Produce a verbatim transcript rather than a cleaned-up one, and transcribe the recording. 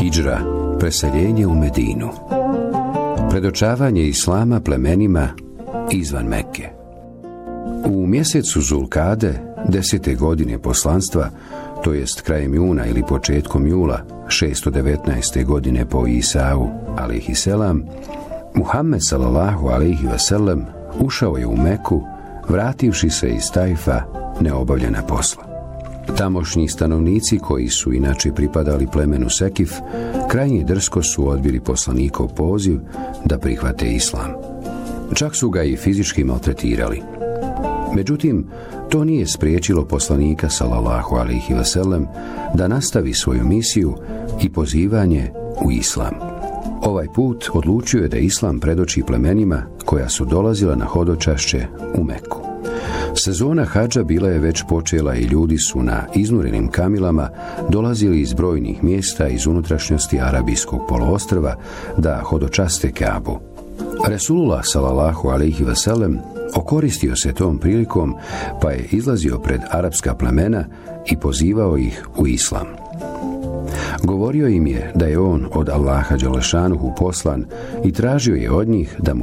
Hidžra, preseljenje u Medinu. Predočavanje islama plemenima izvan Mekke. U mjesecu Zulkade, desete godine poslanstva, to jest krajem juna ili početkom jula, šesto devetnaeste godine po Isau, alejhiselam, Muhammed sallallahu alejhi ve sellem ušao je u Meku, vrativši se iz Tajfa neobavljena posla. Tamošnji stanovnici, koji su inače pripadali plemenu Sekif, krajnje drsko su odbili poslanikov poziv da prihvate islam. Čak su ga i fizički maltretirali. Međutim, to nije spriječilo poslanika sallallahu alejhi ve sellem da nastavi svoju misiju i pozivanje u islam. Ovaj put odlučio je da islam predoči plemenima koja su dolazila na hodočašće u Meku. Sezona hadža bila je već počela i ljudi su na iznurenim kamilama dolazili iz brojnih mjesta iz unutrašnjosti Arabijskog poluostrva da hodočaste Kabu. Resulullah sallallahu alejhi ve sellem okoristio se tom prilikom pa je izlazio pred arapska plemena i pozivao ih u islam. Govorio im je da je on od Allaha dželešanuhu poslan i tražio je od njih da mu